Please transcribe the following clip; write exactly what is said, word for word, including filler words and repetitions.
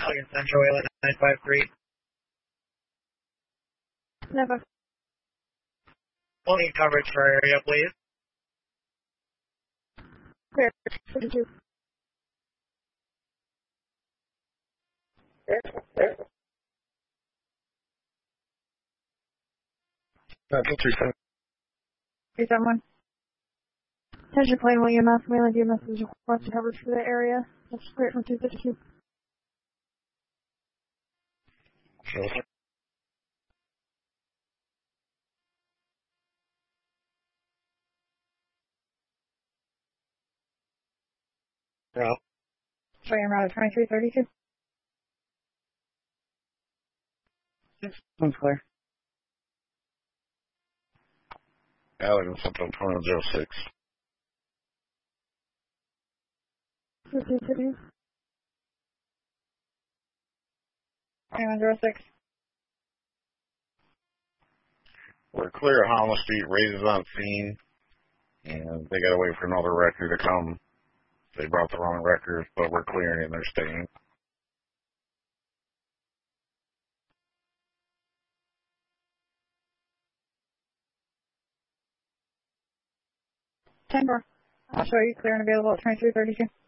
Allegan Central, Wayland nine five three. Never. We'll need coverage for our area, please. Clear. fifty-two. Central three seven. three seven one. Attention plane, will E M S, Wayland E M S is requesting coverage for that area. That's clear from two fifty-two. Sure. Route. Sorry, I'm route twenty-three thirty-two. One's clear. Allegan Central twenty oh six. fifteen cities. twenty-one oh six. We're clear at Holland Street, raises on scene, and they gotta wait for another record to come. They brought the wrong record, but we're clearing and they're staying. ten four. I'll show you clear and available at twenty-three thirty-two.